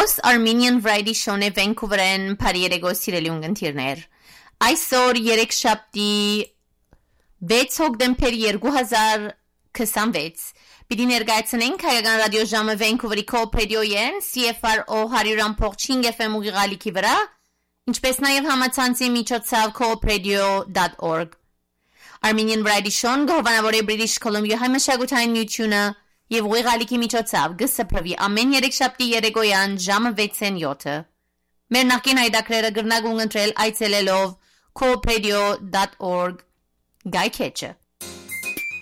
Հերոս Armenian Variety Show-ը Vancouver-ն Փարիերեգո սիրելի ունգընտիրներ։ Այսօր երեքշաբթի 6 հոկտեմբեր 2026 Պիտի ներկայացնենք հայկական ռադիոժամը Vancouver-ի Co-op Radio-ին CFRO 100.5 FM ուղի գալիքի վրա, ինչպես նաև համացանցի միջոցով coopradio.org։ Armenian Variety Show-ն գովանավորի British Columbia հայ մշակութային միությունը եւ ուղի գալիքի միջոցով գսփրվի ամեն երեքշաբթի երեկոյան ժամը 6:07։ Մեր նախկին հայտակրերը գրնագուն ընտրել այցելելով coopradio.org գայքեչը